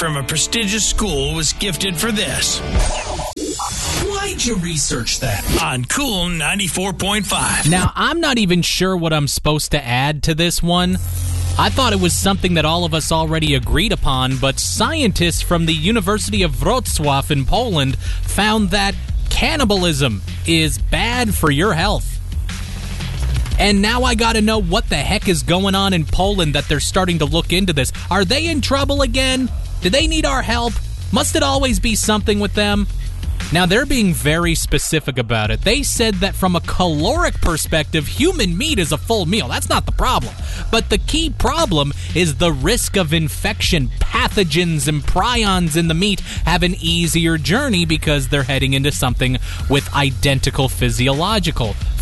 from a prestigious school was gifted for this. Why'd you research that? On Cool 94.5. Now, I'm not even sure what I'm supposed to add to this one. I thought it was something that all of us already agreed upon, but scientists from the University of Wrocław in Poland found that cannibalism is bad for your health. And now I gotta know what the heck is going on in Poland that they're starting to look into this. Are they in trouble again? Do they need our help? Must it always be something with them? Now, they're being very specific about it. They said that from a caloric perspective, human meat is a full meal. That's not the problem. But the key problem is the risk of infection. Pathogens and prions in the meat have an easier journey because they're heading into something with identical physiology,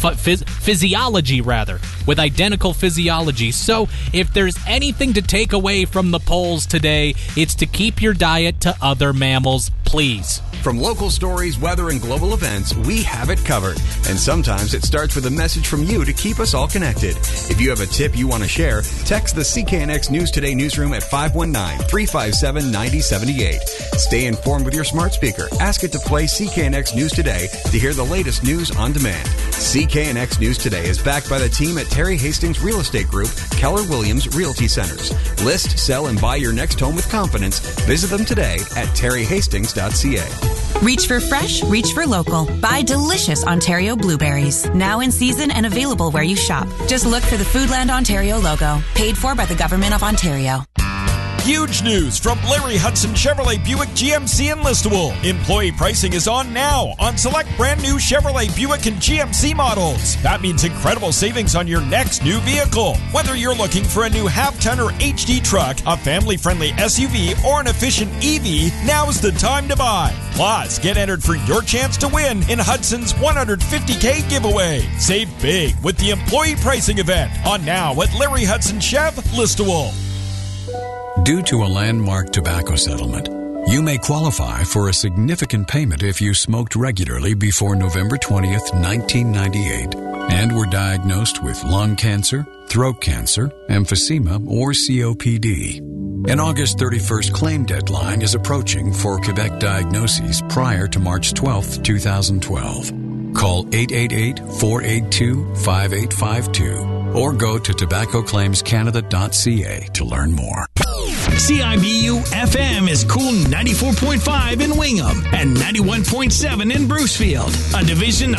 with identical physiology. So, if there's anything to take away from the polls today, it's to keep your diet to other mammals, please. From local stories, weather, and global events, we have it covered. And sometimes it starts with a message from you to keep us all connected. If you have a tip you want to share, text the CKNX News Today newsroom at 519-357-9078. Stay informed with your smart speaker. Ask it to play CKNX News Today to hear the latest news on demand. CKNX News Today is backed by the team at Terry Hastings Real Estate Group, Keller Williams Realty Centers. List, sell, and buy your next home with confidence. Visit them today at terryhastings.ca. Reach for fresh, reach for local. Buy delicious Ontario blueberries. Now in season and available where you shop. Just look for the Foodland Ontario logo. Paid for by the Government of Ontario. Huge news from Larry Hudson Chevrolet Buick GMC in Listowel. Employee pricing is on now on select brand new Chevrolet Buick and GMC models. That means incredible savings on your next new vehicle. Whether you're looking for a new half-ton or HD truck, a family-friendly SUV, or an efficient EV, now's the time to buy. Plus, get entered for your chance to win in Hudson's $150K giveaway. Save big with the employee pricing event on now at Larry Hudson Chev, Listowel. Due to a landmark tobacco settlement, you may qualify for a significant payment if you smoked regularly before November 20th, 1998, and were diagnosed with lung cancer, throat cancer, emphysema, or COPD. An August 31st claim deadline is approaching for Quebec diagnoses prior to March 12th, 2012. Call 888-482-5852 or go to tobaccoclaimscanada.ca to learn more. CIBU-FM is Cool 94.5 in Wingham and 91.7 in Brucefield, a division